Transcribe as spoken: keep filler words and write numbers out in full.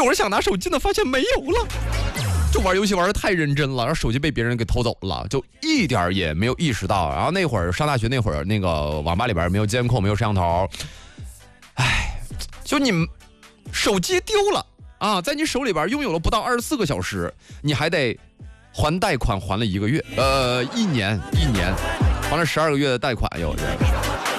一会儿想拿手机呢，发现没有了。就玩游戏玩得太认真了，然后手机被别人给偷走了，就一点也没有意识到。然后那会儿上大学那会儿，那个网吧里边没有监控，没有摄像头，哎，就你手机丢了啊，在你手里边拥有了不到二十四个小时，你还得还贷款，还了一个月，呃，一年一年，还了十二个月的贷款有这个。